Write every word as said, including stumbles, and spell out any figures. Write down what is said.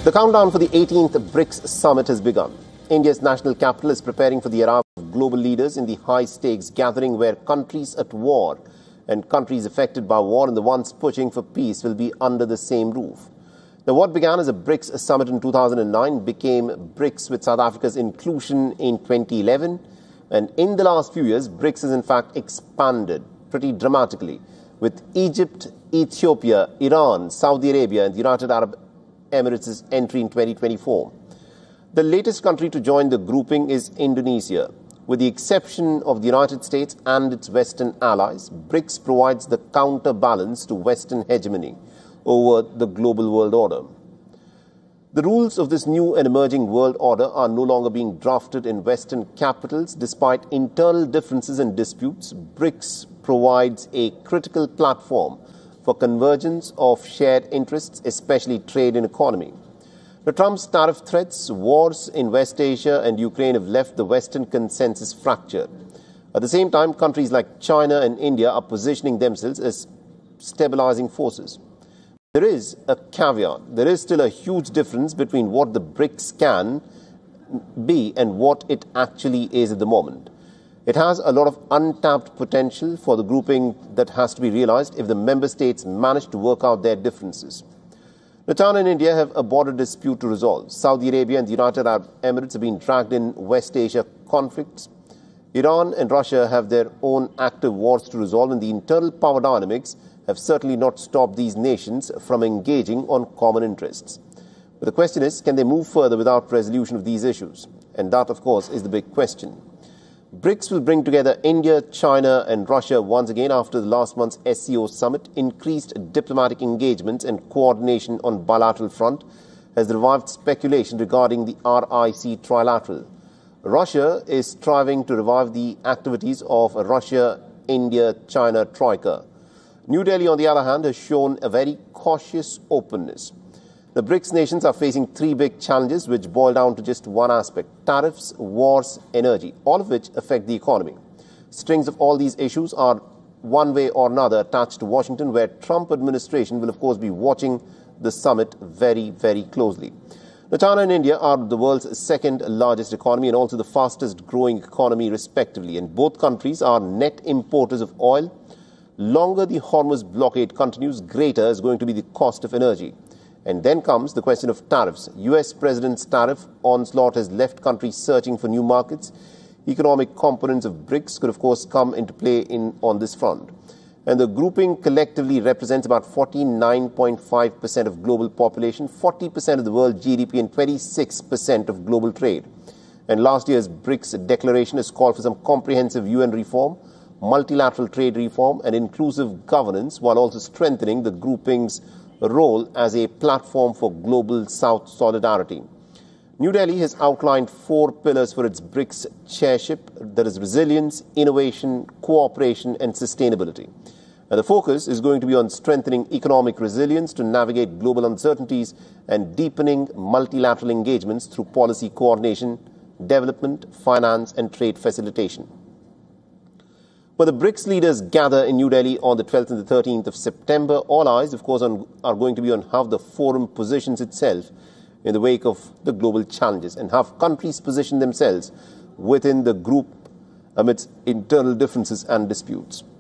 The countdown for the eighteenth BRICS summit has begun. India's national capital is preparing for the arrival of global leaders in the high-stakes gathering where countries at war and countries affected by war and the ones pushing for peace will be under the same roof. Now, what began as a BRICS summit in two thousand nine became BRICS with South Africa's inclusion in twenty eleven. And in the last few years, BRICS has in fact expanded pretty dramatically, with Egypt, Ethiopia, Iran, Saudi Arabia and the United Arab Emirates' entry in twenty twenty-four. The latest country to join the grouping is Indonesia. With the exception of the United States and its Western allies, BRICS provides the counterbalance to Western hegemony over the global world order. The rules of this new and emerging world order are no longer being drafted in Western capitals. Despite internal differences and disputes, BRICS provides a critical platform for convergence of shared interests, especially trade and economy. The Trump's tariff threats, wars in West Asia and Ukraine have left the Western consensus fractured. At the same time, countries like China and India are positioning themselves as stabilizing forces. There is a caveat. There is still a huge difference between what the BRICS can be and what it actually is at the moment. It has a lot of untapped potential for the grouping that has to be realized if the member states manage to work out their differences. China and India have a border dispute to resolve. Saudi Arabia and the United Arab Emirates have been dragged in West Asia conflicts. Iran and Russia have their own active wars to resolve, and the internal power dynamics have certainly not stopped these nations from engaging on common interests. But the question is, can they move further without resolution of these issues? And that, of course, is the big question. BRICS will bring together India, China and Russia once again after the last month's S C O summit. Increased diplomatic engagements and coordination on bilateral front has revived speculation regarding the R I C trilateral. Russia is striving to revive the activities of a Russia-India-China troika. New Delhi, on the other hand, has shown a very cautious openness. The BRICS nations are facing three big challenges which boil down to just one aspect: tariffs, wars, energy, all of which affect the economy. Strings of all these issues are one way or another attached to Washington, where Trump administration will of course be watching the summit very, very closely. Now, China and India are the world's second largest economy and also the fastest growing economy respectively, and both countries are net importers of oil. Longer the Hormuz blockade continues, greater is going to be the cost of energy. And then comes the question of tariffs. U S President's tariff onslaught has left countries searching for new markets. Economic components of BRICS could, of course, come into play in on this front. And the grouping collectively represents about forty-nine point five percent of global population, forty percent of the world G D P and twenty-six percent of global trade. And last year's BRICS declaration has called for some comprehensive U N reform, multilateral trade reform and inclusive governance, while also strengthening the grouping's role as a platform for global South solidarity. New Delhi has outlined four pillars for its BRICS chairship. There is resilience, innovation, cooperation and sustainability. And the focus is going to be on strengthening economic resilience to navigate global uncertainties and deepening multilateral engagements through policy coordination, development, finance and trade facilitation. When the BRICS leaders gather in New Delhi on the twelfth and the thirteenth of September, all eyes, of course, on, are going to be on how the forum positions itself in the wake of the global challenges and how countries position themselves within the group amidst internal differences and disputes.